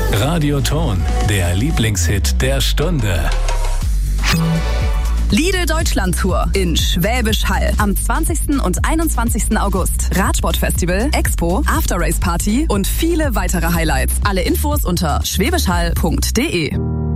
Radioton, der Lieblingshit der Stunde. Lidl Deutschland Tour in Schwäbisch Hall am 20. und 21. August. Radsportfestival, Expo, After-Race-Party und viele weitere Highlights. Alle Infos unter schwäbischhall.de.